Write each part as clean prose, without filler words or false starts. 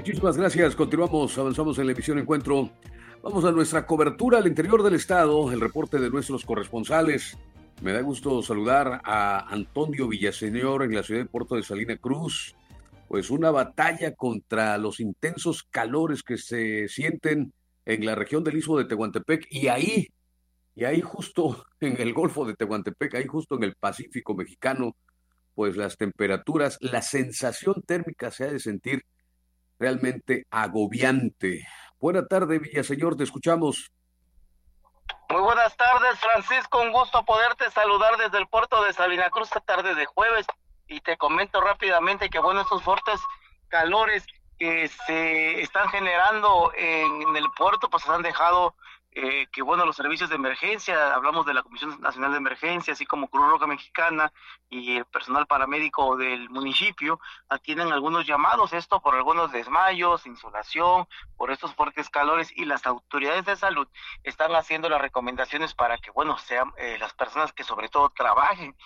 Muchísimas gracias. Continuamos, avanzamos en la emisión Encuentro. Vamos a nuestra cobertura al interior del estado, el reporte de nuestros corresponsales. Me da gusto saludar a Antonio Villaseñor en la ciudad de Puerto de Salina Cruz. Pues una batalla contra los intensos calores que se sienten en la región del Istmo de Tehuantepec y ahí justo en el Golfo de Tehuantepec, ahí justo en el Pacífico mexicano, pues las temperaturas, la sensación térmica se ha de sentir realmente agobiante. Buena tarde, Villaseñor, te escuchamos. Muy buenas tardes, Francisco, un gusto poderte saludar desde el puerto de Salina Cruz esta tarde de jueves, y te comento rápidamente que bueno, estos fuertes calores que se están generando en el puerto pues han dejado que bueno, los servicios de emergencia, hablamos de la Comisión Nacional de Emergencia, así como Cruz Roja Mexicana y el personal paramédico del municipio, atienden algunos llamados, esto por algunos desmayos, insolación, por estos fuertes calores, y las autoridades de salud están haciendo las recomendaciones para que, bueno, sean las personas que sobre todo trabajen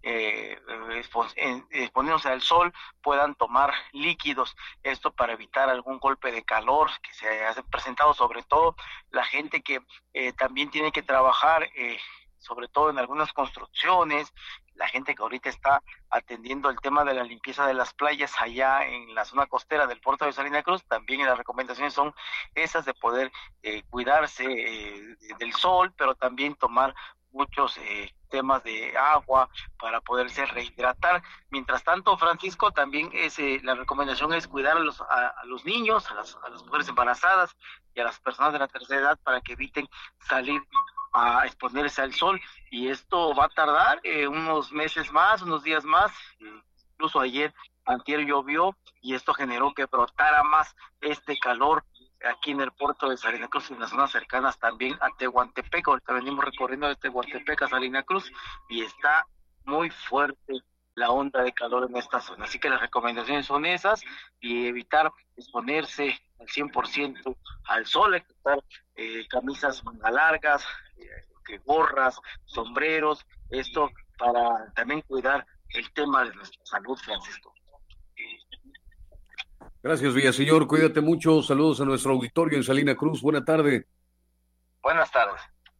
exponiéndose al sol, puedan tomar líquidos, esto para evitar algún golpe de calor que se ha presentado, sobre todo la gente que también tiene que trabajar, sobre todo en algunas construcciones, la gente que ahorita está atendiendo el tema de la limpieza de las playas allá en la zona costera del puerto de Salina Cruz. También las recomendaciones son esas de poder cuidarse del sol, pero también tomar muchos temas de agua para poderse rehidratar. Mientras tanto, Francisco, también la recomendación es cuidar a los niños, a las mujeres embarazadas y a las personas de la tercera edad para que eviten salir a exponerse al sol, y esto va a tardar unos meses más, unos días más. Incluso antier llovió, y esto generó que brotara más este calor aquí en el puerto de Salina Cruz y en las zonas cercanas también a Tehuantepec. Ahorita venimos recorriendo de Tehuantepec a Salina Cruz y está muy fuerte la onda de calor en esta zona. Así que las recomendaciones son esas, y evitar exponerse al 100% al sol, evitar camisas manga largas, gorras, sombreros, esto para también cuidar el tema de nuestra salud, Francisco. Gracias, Villaseñor, cuídate mucho. Saludos a nuestro auditorio en Salina Cruz. Buena tarde. Buenas tardes.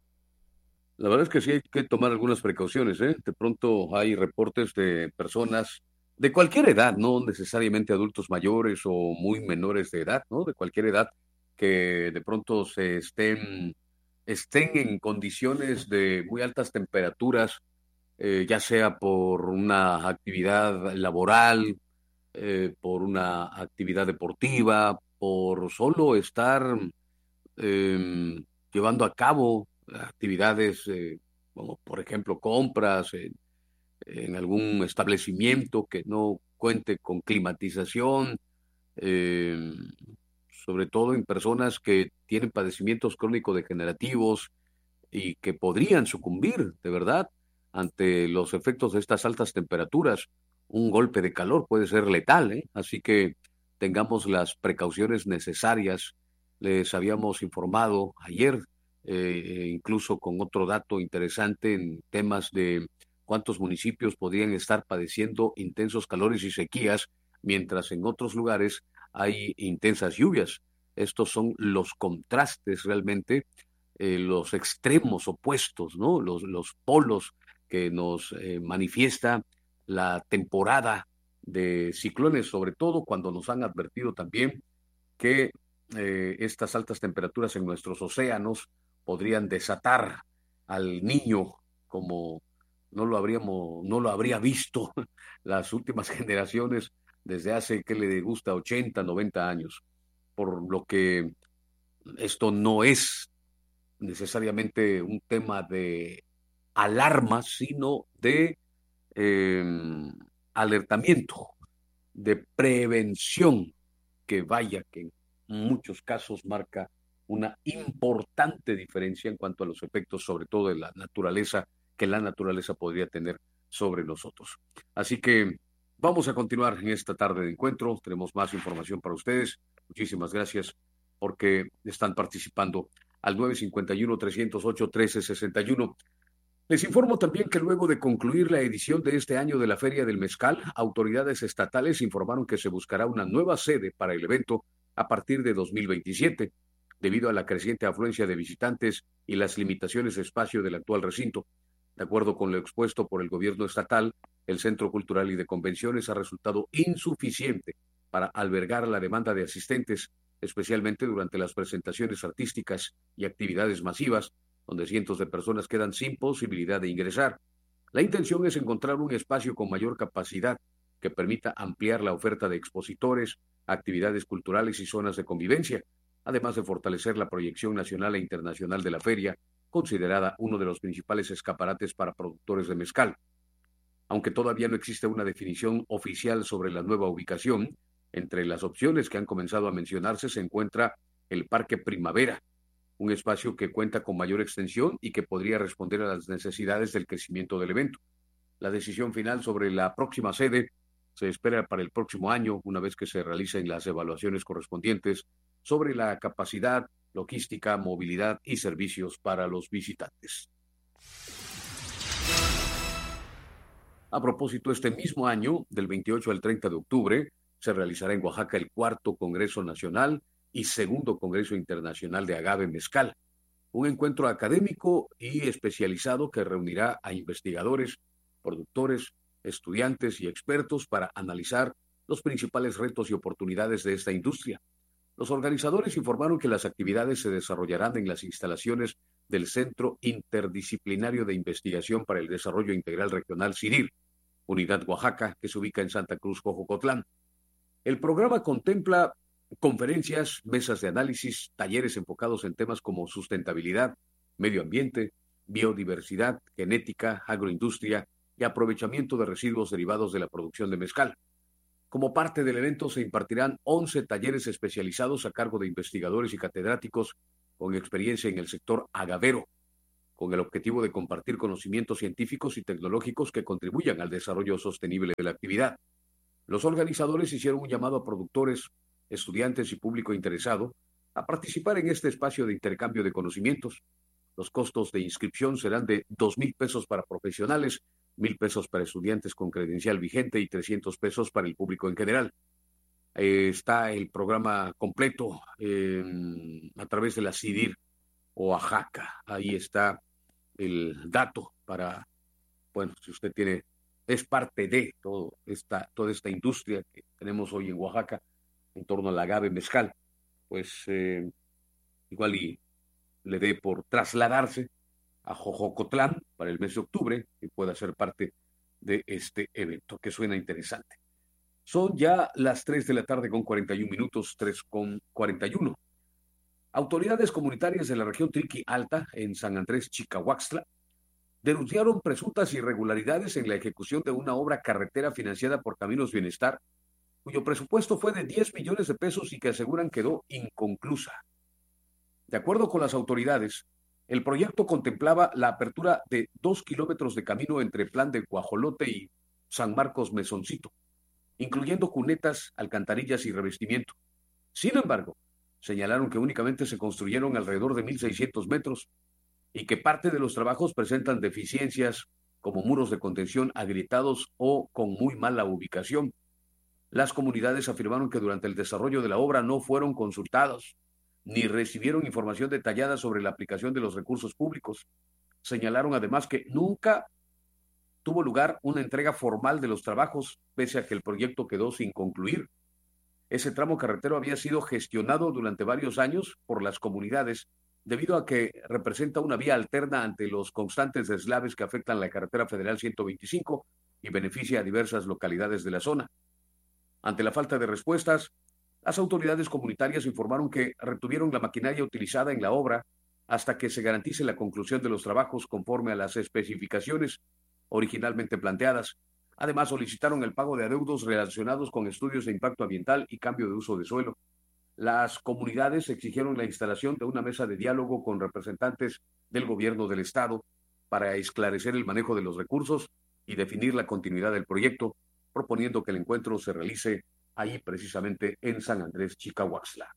La verdad es que sí hay que tomar algunas precauciones, ¿eh? De pronto hay reportes de personas de cualquier edad, no necesariamente adultos mayores o muy menores de edad, ¿no? De cualquier edad, que de pronto estén en condiciones de muy altas temperaturas, ya sea por una actividad laboral, por una actividad deportiva, por solo estar eh, llevando a cabo actividades como por ejemplo compras en algún establecimiento que no cuente con climatización, eh, sobre todo en personas que tienen padecimientos crónico-degenerativos y que podrían sucumbir de verdad ante los efectos de estas altas temperaturas. Un golpe de calor puede ser letal, ¿eh? Así que tengamos las precauciones necesarias. Les habíamos informado ayer, incluso con otro dato interesante en temas de cuántos municipios podrían estar padeciendo intensos calores y sequías, mientras en otros lugares hay intensas lluvias. Estos son los contrastes realmente, los extremos opuestos, ¿no? Los polos que nos manifiesta la temporada de ciclones, sobre todo cuando nos han advertido también que estas altas temperaturas en nuestros océanos podrían desatar al niño como no lo habría visto las últimas generaciones desde hace, que le gusta, 80, 90 años. Por lo que esto no es necesariamente un tema de alarma, sino de eh, alertamiento, de prevención, que vaya que en muchos casos marca una importante diferencia en cuanto a los efectos, sobre todo de la naturaleza, que la naturaleza podría tener sobre nosotros. Así que vamos a continuar en esta tarde de encuentro. Tenemos más información para ustedes. Muchísimas gracias porque están participando al 951-308-1361. Les informo también que luego de concluir la edición de este año de la Feria del Mezcal, autoridades estatales informaron que se buscará una nueva sede para el evento a partir de 2027, debido a la creciente afluencia de visitantes y las limitaciones de espacio del actual recinto. De acuerdo con lo expuesto por el gobierno estatal, el Centro Cultural y de Convenciones ha resultado insuficiente para albergar la demanda de asistentes, especialmente durante las presentaciones artísticas y actividades masivas, donde cientos de personas quedan sin posibilidad de ingresar. La intención es encontrar un espacio con mayor capacidad que permita ampliar la oferta de expositores, actividades culturales y zonas de convivencia, además de fortalecer la proyección nacional e internacional de la feria, considerada uno de los principales escaparates para productores de mezcal. Aunque todavía no existe una definición oficial sobre la nueva ubicación, entre las opciones que han comenzado a mencionarse se encuentra el Parque Primavera, un espacio que cuenta con mayor extensión y que podría responder a las necesidades del crecimiento del evento. La decisión final sobre la próxima sede se espera para el próximo año, una vez que se realicen las evaluaciones correspondientes sobre la capacidad, logística, movilidad y servicios para los visitantes. A propósito, este mismo año, del 28 al 30 de octubre, se realizará en Oaxaca el cuarto Congreso Nacional y segundo Congreso Internacional de Agave Mezcal, un encuentro académico y especializado que reunirá a investigadores, productores, estudiantes y expertos para analizar los principales retos y oportunidades de esta industria. Los organizadores informaron que las actividades se desarrollarán en las instalaciones del Centro Interdisciplinario de Investigación para el Desarrollo Integral Regional CIDIR, Unidad Oaxaca, que se ubica en Santa Cruz, Jojocotlán. El programa contempla conferencias, mesas de análisis, talleres enfocados en temas como sustentabilidad, medio ambiente, biodiversidad, genética, agroindustria y aprovechamiento de residuos derivados de la producción de mezcal. Como parte del evento se impartirán 11 talleres especializados a cargo de investigadores y catedráticos con experiencia en el sector agavero, con el objetivo de compartir conocimientos científicos y tecnológicos que contribuyan al desarrollo sostenible de la actividad. Los organizadores hicieron un llamado a productores, estudiantes y público interesado a participar en este espacio de intercambio de conocimientos. Los costos de inscripción serán de 2,000 pesos para profesionales, 1,000 pesos para estudiantes con credencial vigente y 300 pesos para el público en general. Está el programa completo a través de la CIDIR Oaxaca. Ahí está el dato para, bueno, si usted es parte de toda esta industria que tenemos hoy en Oaxaca en torno al agave mezcal, pues igual y le dé por trasladarse a Jojocotlán para el mes de octubre y pueda ser parte de este evento, que suena interesante. Son ya las 3 de la tarde con 41 minutos, 3:41. Autoridades comunitarias de la región Triqui Alta, en San Andrés Chicahuaxtla, denunciaron presuntas irregularidades en la ejecución de una obra carretera financiada por Caminos Bienestar, cuyo presupuesto fue de 10 millones de pesos y que aseguran quedó inconclusa. De acuerdo con las autoridades, el proyecto contemplaba la apertura de 2 kilómetros de camino entre Plan de Guajolote y San Marcos Mesoncito, incluyendo cunetas, alcantarillas y revestimiento. Sin embargo, señalaron que únicamente se construyeron alrededor de 1,600 metros y que parte de los trabajos presentan deficiencias como muros de contención agrietados o con muy mala ubicación. Las comunidades afirmaron que durante el desarrollo de la obra no fueron consultados ni recibieron información detallada sobre la aplicación de los recursos públicos. Señalaron además que nunca tuvo lugar una entrega formal de los trabajos, pese a que el proyecto quedó sin concluir. Ese tramo carretero había sido gestionado durante varios años por las comunidades, debido a que representa una vía alterna ante los constantes deslaves que afectan la carretera federal 125 y beneficia a diversas localidades de la zona. Ante la falta de respuestas, las autoridades comunitarias informaron que retuvieron la maquinaria utilizada en la obra hasta que se garantice la conclusión de los trabajos conforme a las especificaciones originalmente planteadas. Además, solicitaron el pago de adeudos relacionados con estudios de impacto ambiental y cambio de uso de suelo. Las comunidades exigieron la instalación de una mesa de diálogo con representantes del gobierno del estado para esclarecer el manejo de los recursos y definir la continuidad del proyecto, proponiendo que el encuentro se realice ahí precisamente en San Andrés Chicahuaxtla.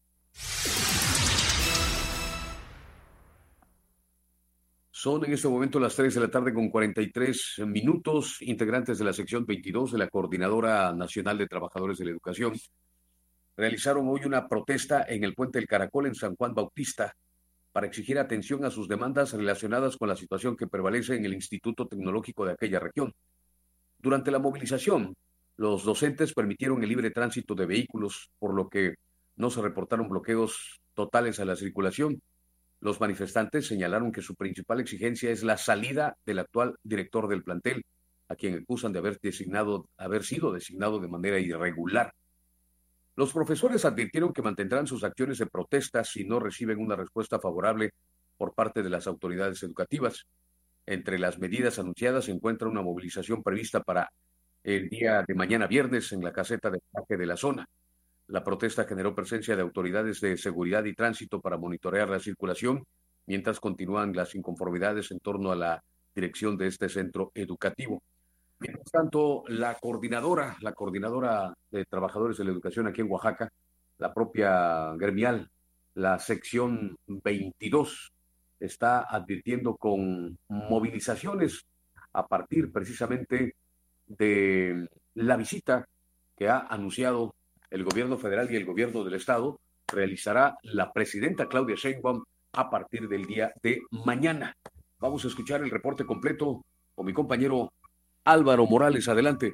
Son en este momento las 3 de la tarde con 43 minutos. Integrantes de la sección 22 de la Coordinadora Nacional de Trabajadores de la Educación realizaron hoy una protesta en el Puente del Caracol en San Juan Bautista para exigir atención a sus demandas relacionadas con la situación que prevalece en el Instituto Tecnológico de aquella región. Durante la movilización, los docentes permitieron el libre tránsito de vehículos, por lo que no se reportaron bloqueos totales a la circulación. Los manifestantes señalaron que su principal exigencia es la salida del actual director del plantel, a quien acusan de haber sido designado de manera irregular. Los profesores advirtieron que mantendrán sus acciones de protesta si no reciben una respuesta favorable por parte de las autoridades educativas. Entre las medidas anunciadas se encuentra una movilización prevista para el día de mañana viernes en la caseta de parque de la zona. La protesta generó presencia de autoridades de seguridad y tránsito para monitorear la circulación, mientras continúan las inconformidades en torno a la dirección de este centro educativo. Mientras tanto, la coordinadora de trabajadores de la educación aquí en Oaxaca, la propia gremial, la sección 22, está advirtiendo con movilizaciones a partir precisamente de la visita que ha anunciado el gobierno federal y el gobierno del estado, realizará la presidenta Claudia Sheinbaum a partir del día de mañana. Vamos a escuchar el reporte completo con mi compañero Álvaro Morales. Adelante.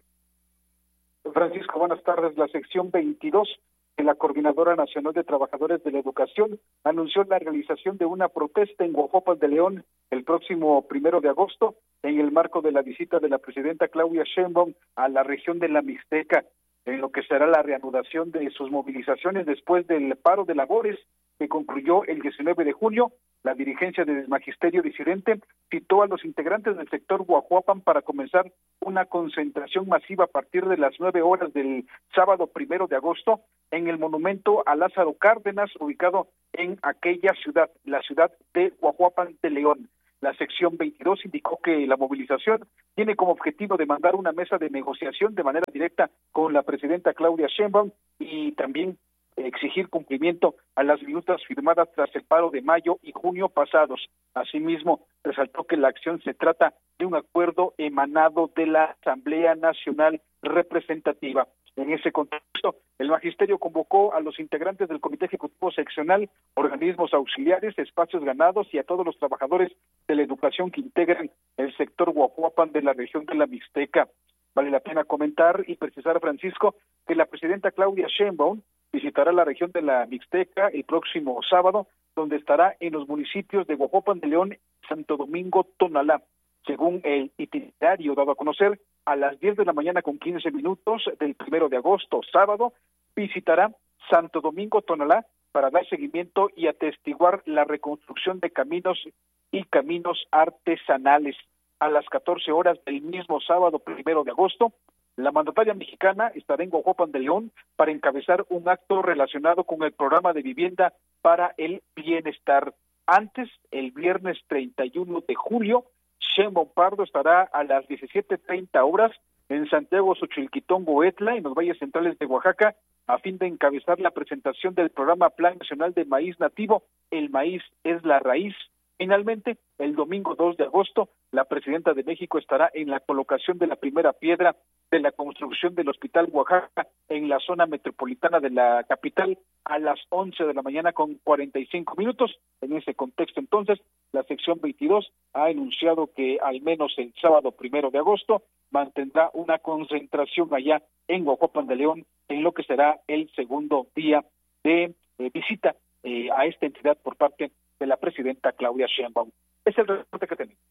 Francisco, buenas tardes. La sección 22 de la Coordinadora Nacional de Trabajadores de la Educación anunció la realización de una protesta en Guajuapan de León el próximo 1 de agosto en el marco de la visita de la presidenta Claudia Sheinbaum a la región de la Mixteca, en lo que será la reanudación de sus movilizaciones después del paro de labores que concluyó el 19 de junio. La dirigencia del Magisterio Disidente citó a los integrantes del sector Guajuapan para comenzar una concentración masiva a partir de las 9 horas del sábado 1 de agosto en el monumento a Lázaro Cárdenas, ubicado en aquella ciudad, la ciudad de Guajuapan de León. La sección 22 indicó que la movilización tiene como objetivo demandar una mesa de negociación de manera directa con la presidenta Claudia Sheinbaum y también exigir cumplimiento a las minutas firmadas tras el paro de mayo y junio pasados. Asimismo, resaltó que la acción se trata de un acuerdo emanado de la Asamblea Nacional Representativa. En ese contexto, el Magisterio convocó a los integrantes del Comité Ejecutivo Seccional, organismos auxiliares, espacios ganados y a todos los trabajadores de la educación que integran el sector Guajuapan de la región de la Mixteca. Vale la pena comentar y precisar, Francisco, que la presidenta Claudia Sheinbaum visitará la región de la Mixteca el próximo sábado, donde estará en los municipios de Guajuapan de León, Santo Domingo, Tonalá. Según el itinerario dado a conocer, a las 10 de la mañana con 15 minutos del 1 de agosto, sábado, visitará Santo Domingo, Tonalá, para dar seguimiento y atestiguar la reconstrucción de caminos y caminos artesanales. A las 14 horas del mismo sábado 1 de agosto, la mandataria mexicana estará en Guajuapan de León para encabezar un acto relacionado con el programa de vivienda para el bienestar. Antes, el viernes 31 de julio, Sheinbaum Pardo estará a las 17:30 horas en Santiago Xochilquitón, Etla, en los valles centrales de Oaxaca, a fin de encabezar la presentación del programa Plan Nacional de Maíz Nativo, El Maíz es la Raíz. Finalmente, el domingo 2 de agosto, la presidenta de México estará en la colocación de la primera piedra de la construcción del Hospital Oaxaca en la zona metropolitana de la capital a las 11 de la mañana con 45 minutos. En ese contexto, entonces, la sección 22 ha anunciado que al menos el sábado 1 de agosto mantendrá una concentración allá en Guajuapan de León en lo que será el segundo día de visita a esta entidad por parte de la presidenta Claudia Sheinbaum. Es el reporte que tenemos.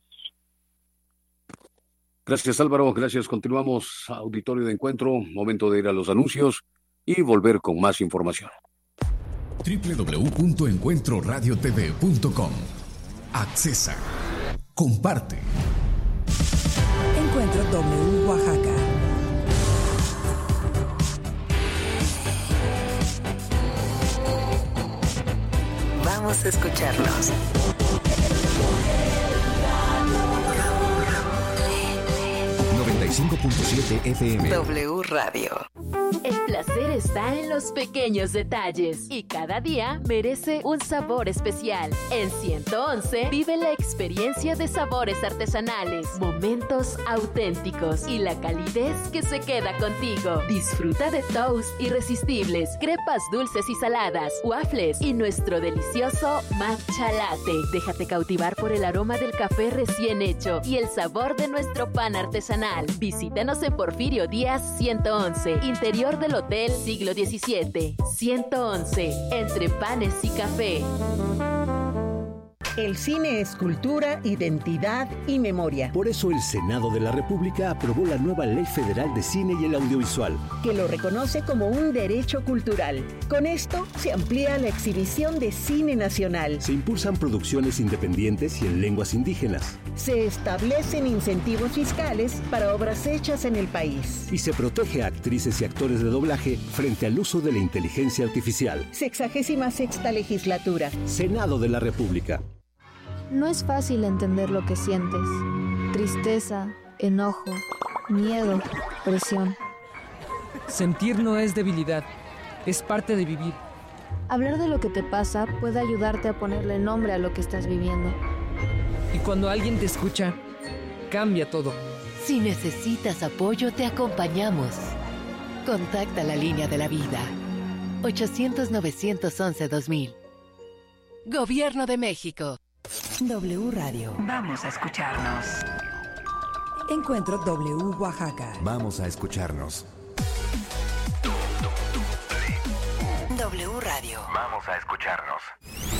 Gracias, Álvaro. Gracias. Continuamos, auditorio de encuentro. Momento de ir a los anuncios y volver con más información. www.encuentroradiotv.com. Accesa. Comparte. Encuentro W Oaxaca. Vamos a escucharnos. 95.7 FM. W Radio. El placer está en los pequeños detalles y cada día merece un sabor especial. En 111 vive la experiencia de sabores artesanales, momentos auténticos y la calidez que se queda contigo. Disfruta de toast irresistibles, crepas dulces y saladas, waffles y nuestro delicioso matcha latte. Déjate cautivar por el aroma del café recién hecho y el sabor de nuestro pan artesanal. Visítanos en Porfirio Díaz 111, interior del Hotel Siglo XVII. 111, entre panes y café. El cine es cultura, identidad y memoria. Por eso el Senado de la República aprobó la nueva Ley Federal de Cine y el Audiovisual, que lo reconoce como un derecho cultural. Con esto se amplía la exhibición de cine nacional. Se impulsan producciones independientes y en lenguas indígenas. Se establecen incentivos fiscales para obras hechas en el país. Y se protege a actrices y actores de doblaje frente al uso de la inteligencia artificial. 66ª legislatura. Senado de la República. No es fácil entender lo que sientes. Tristeza, enojo, miedo, presión. Sentir no es debilidad, es parte de vivir. Hablar de lo que te pasa puede ayudarte a ponerle nombre a lo que estás viviendo. Y cuando alguien te escucha, cambia todo. Si necesitas apoyo, te acompañamos. Contacta la línea de la vida. 800-911-2000. Gobierno de México. W Radio. Vamos a escucharnos. Encuentro W Oaxaca. Vamos a escucharnos. W Radio. Vamos a escucharnos.